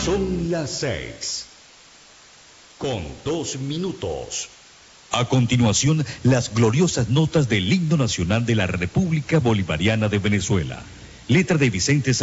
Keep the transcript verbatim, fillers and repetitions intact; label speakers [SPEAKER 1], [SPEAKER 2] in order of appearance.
[SPEAKER 1] Son las seis, con dos minutos.
[SPEAKER 2] A continuación, las gloriosas notas del himno nacional de la República Bolivariana de Venezuela. Letra de Vicente